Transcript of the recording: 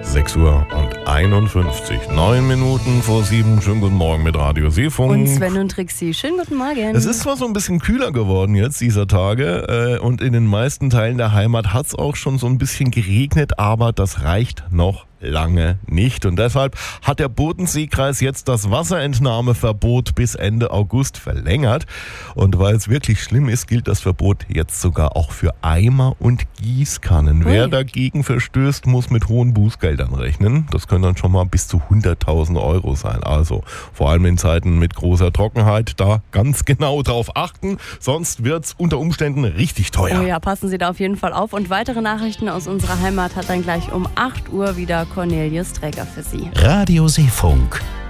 6:51 Uhr, 9 Minuten vor 7. Schönen guten Morgen mit Radio Seefunk. Und Sven und Trixi, schönen guten Morgen. Es ist zwar so ein bisschen kühler geworden jetzt dieser Tage und in den meisten Teilen der Heimat hat es auch schon so ein bisschen geregnet, aber das reicht noch lange nicht. Und deshalb hat der Bodenseekreis jetzt das Wasserentnahmeverbot bis Ende August verlängert. Und weil es wirklich schlimm ist, gilt das Verbot jetzt sogar auch für Eimer und Gießkannen. Wer dagegen verstößt, muss mit hohen Bußgeldern rechnen. Das können dann schon mal bis zu 100.000 Euro sein. Also vor allem in Zeiten mit großer Trockenheit da ganz genau drauf achten. Sonst wird es unter Umständen richtig teuer. Oh ja, passen Sie da auf jeden Fall auf. Und weitere Nachrichten aus unserer Heimat hat dann gleich um 8 Uhr wieder Cornelius Träger für Sie. Radio Seefunk.